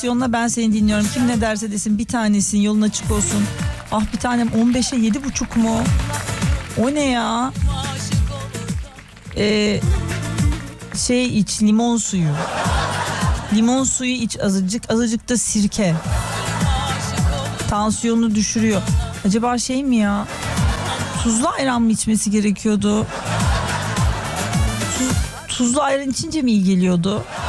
Yoluna ben seni dinliyorum. Kim ne derse desin bir tanesin, yolun açık olsun. Ah bir tanem 15'e 7,5 mu? O ne ya? İç limon suyu. Limon suyu iç azıcık. Azıcık da sirke. Tansiyonunu düşürüyor. Acaba mi ya? Tuzlu ayran mı içmesi gerekiyordu? Tuzlu ayran içince mi iyi geliyordu?